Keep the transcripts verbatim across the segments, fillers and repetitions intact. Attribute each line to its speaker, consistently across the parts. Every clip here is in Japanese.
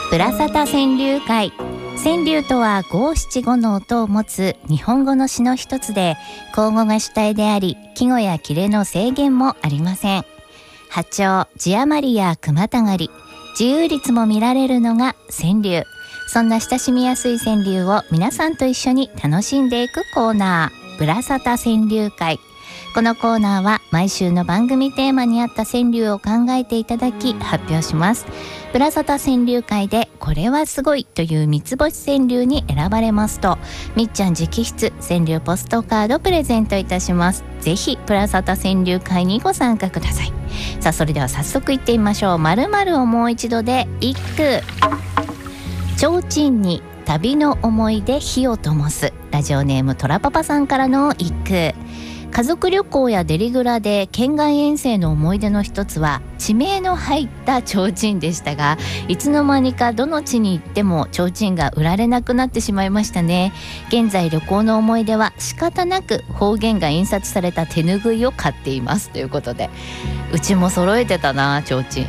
Speaker 1: ブラサタ川柳会。川柳とは五七五の音を持つ日本語の詩の一つで、口語が主体であり、季語や切れの制限もありません。破調、字余りや句たがり、自由律も見られるのが川柳。そんな親しみやすい川柳を皆さんと一緒に楽しんでいくコーナー、ブラサタ川柳会。このコーナーは毎週の番組テーマに合った川柳を考えていただき発表します。ブラサタ川柳会でこれはすごいという三つ星川柳に選ばれますと、みっちゃん直筆川柳ポストカードプレゼントいたします。ぜひブラサタ川柳会にご参加ください。さあ、それでは早速いってみましょう。〇〇をもう一度で一句。提灯に旅の思い出火を灯す。ラジオネームトラパパさんからの一句。家族旅行やデリグラで県外遠征の思い出の一つは地名の入った提灯でしたが、いつの間にかどの地に行っても提灯が売られなくなってしまいましたね。現在旅行の思い出は仕方なく方言が印刷された手ぬぐいを買っていますということで、うちも揃えてたな提灯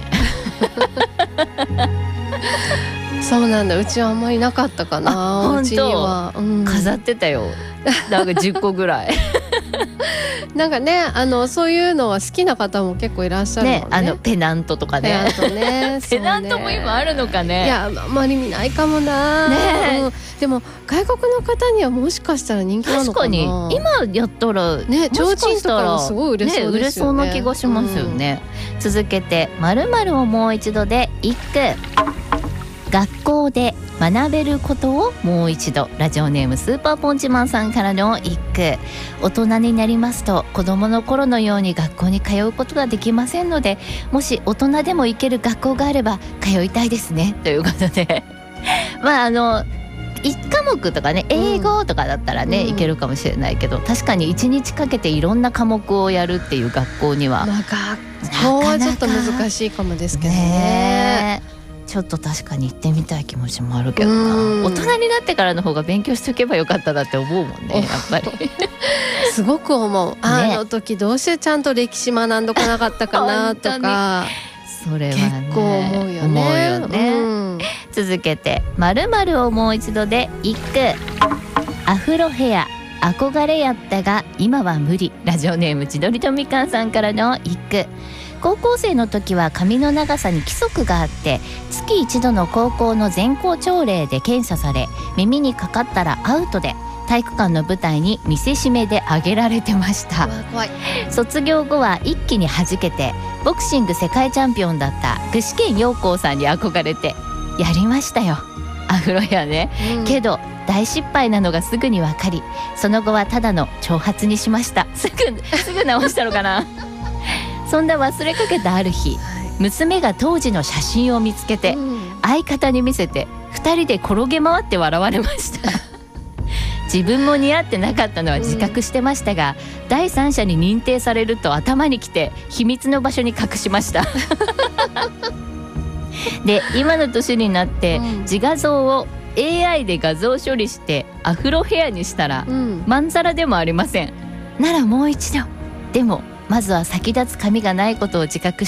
Speaker 2: そうなんだ、うちはあんまりなかったかな。うちには、うん、
Speaker 1: 飾ってたよ。なんかじゅっこぐらい
Speaker 2: なんかね、あのそういうのは好きな方も結構いらっしゃるもんね。
Speaker 1: ね、あのペナントとかね。
Speaker 2: ペナントね
Speaker 1: ペナントも今あるのかね。
Speaker 2: いや、あんまり見ないかもな、ね、うん、でも外国の方にはもしかしたら人気なのかな。確かに今やったらね、
Speaker 1: 提灯とかもすごい売れそうですよね。売れそうな気がしますよね、うん、続けて〇〇をもう一度で一句。学校で学べることをもう一度。ラジオネームスーパーポンチマンさんからの一句。大人になりますと子供の頃のように学校に通うことができませんので、もし大人でも行ける学校があれば通いたいですねということでまああのいち科目とかね、英語とかだったらね、うん、いけるかもしれないけど、確かにいちにちかけていろんな科目をやるっていう学校には、
Speaker 2: まあ、学校はちょっと難しいかもですけど ね, ね
Speaker 1: ちょっと確かに行ってみたい気持ちもあるけどな。大人になってからの方が勉強しておけばよかったなって思うもんね、やっぱり
Speaker 2: すごく思う、あの時どうしてちゃんと歴史学んどかなかったかなとか
Speaker 1: それは、ね、
Speaker 2: 結構思うよね,
Speaker 1: 思うよね、うん、続けて〇〇をもう一度で一句。アフロヘア憧れやったが今は無理。ラジオネーム千鳥とみかんさんからの一句。高校生の時は髪の長さに規則があって、月一度の高校の全校朝礼で検査され、耳にかかったらアウトで体育館の舞台に見せしめで上げられてました。
Speaker 2: 怖い。
Speaker 1: 卒業後は一気に弾けてボクシング世界チャンピオンだった具志堅用高さんに憧れてやりましたよ、アフロやね、うん、けど大失敗なのがすぐに分かり、その後はただの長髪にしました。すぐすぐ直したのかなそんな忘れかけたある日、娘が当時の写真を見つけて、うん、相方に見せてふたりで転げ回って笑われました自分も似合ってなかったのは自覚してましたが、うん、第三者に認定されると頭にきて秘密の場所に隠しましたで、今の年になって自画像を エーアイ で画像処理してアフロヘアにしたら、うん、まんざらでもありません。ならもう一度。でもまずは先立つ髪がないことを自覚